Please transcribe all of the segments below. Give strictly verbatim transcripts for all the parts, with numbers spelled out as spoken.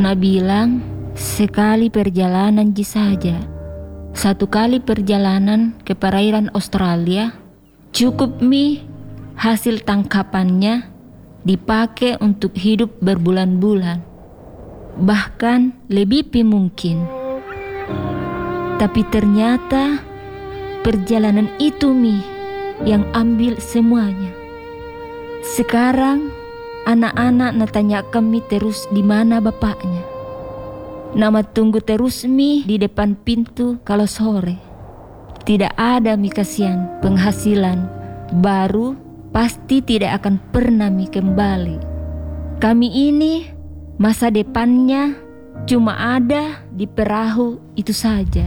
Nona bilang sekali perjalanan ji saja. Satu kali perjalanan ke perairan Australia cukup mi hasil tangkapannya dipakai untuk hidup berbulan-bulan. Bahkan lebih pi mungkin. Tapi ternyata perjalanan itu mi yang ambil semuanya. Sekarang anak-anak natanya kami terus di mana bapaknya. Nama tunggu terus mi di depan pintu kalau sore. Tidak ada mi kasihan penghasilan baru pasti tidak akan pernah mi kembali. Kami ini masa depannya cuma ada di perahu itu saja.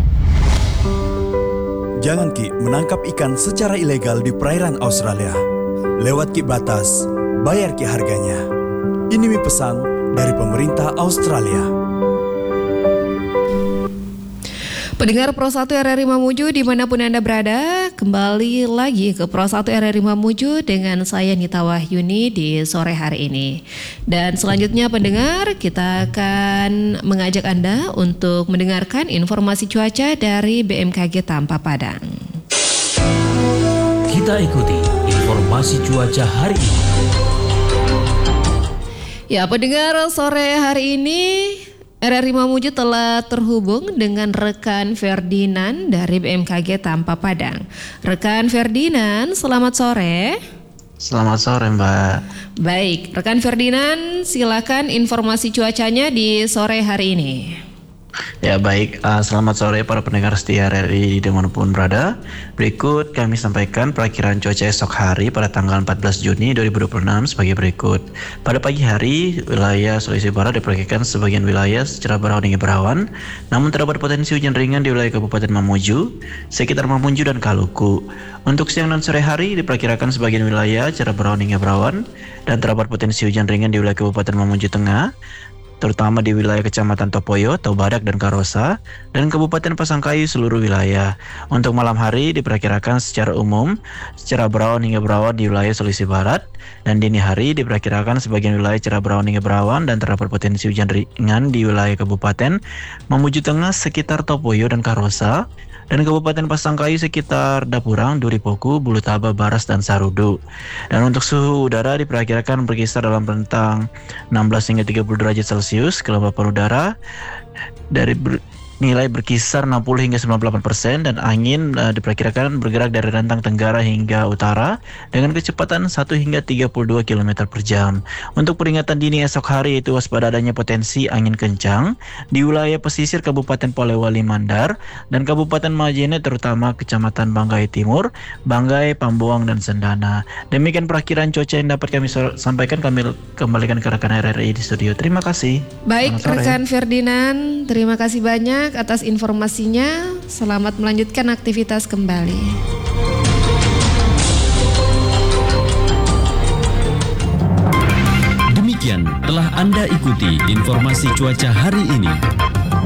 Jangan Ki menangkap ikan secara ilegal di perairan Australia. Lewat Ki batas, bayar Ki harganya. Ini mi pesan dari pemerintah Australia. Pendengar Pro satu R R I Mamuju dimanapun Anda berada, kembali lagi ke Pro satu R R I Mamuju dengan saya Nita Wahyuni di sore hari ini. Dan selanjutnya pendengar, kita akan mengajak Anda untuk mendengarkan informasi cuaca dari B M K G Tampa Padang. Kita ikuti informasi cuaca hari ini. Ya pendengar, sore hari ini R R I Mamuju telah terhubung dengan rekan Ferdinand dari B M K G Tampa Padang. Rekan Ferdinand, selamat sore. Selamat sore Mbak. Baik, rekan Ferdinand, silakan informasi cuacanya di sore hari ini. Ya baik, uh, selamat sore para pendengar setia R R I dimanapun berada. Berikut kami sampaikan perakiran cuaca esok hari pada tanggal empat belas Juni dua ribu dua puluh enam sebagai berikut. Pada pagi hari, wilayah Sulawesi Barat diperkirakan sebagian wilayah secara berawan hingga berawan, namun terdapat potensi hujan ringan di wilayah Kabupaten Mamuju, sekitar Mamuju dan Kaluku. Untuk siang dan sore hari diperkirakan sebagian wilayah secara berawan hingga berawan, dan terdapat potensi hujan ringan di wilayah Kabupaten Mamuju Tengah, terutama di wilayah Kecamatan Topoyo, Taubadak, dan Karosa, dan Kabupaten Pasangkayu seluruh wilayah. Untuk malam hari diperkirakan secara umum secara berawan hingga berawan di wilayah Sulawesi Barat, dan dini hari diperkirakan sebagian wilayah secara berawan hingga berawan dan terdapat potensi hujan ringan di wilayah Kabupaten Mamuju Tengah sekitar Topoyo dan Karosa, dan Kabupaten Pasangkayu sekitar Dapurang, Duripoku, Bulutaba, Baras, dan Sarudu. Dan untuk suhu udara diperkirakan berkisar dalam rentang enam belas hingga tiga puluh derajat Celcius. Kelembapan udara dari ber, nilai berkisar enam puluh hingga sembilan puluh delapan persen, dan angin uh, diperkirakan bergerak dari rentang tenggara hingga utara dengan kecepatan satu hingga tiga puluh dua kilometer per jam. Untuk peringatan dini esok hari yaitu waspada adanya potensi angin kencang di wilayah pesisir Kabupaten Polewali Mandar dan Kabupaten Majene, terutama Kecamatan Banggai Timur, Banggai, Pambuang, dan Sendana. Demikian perakiran cuaca yang dapat kami sampaikan. Kami kembalikan ke rekan R R I di studio. Terima kasih. Baik rekan Ferdinand, terima kasih banyak atas informasinya. Selamat melanjutkan aktivitas kembali. Demikian telah Anda ikuti informasi cuaca hari ini.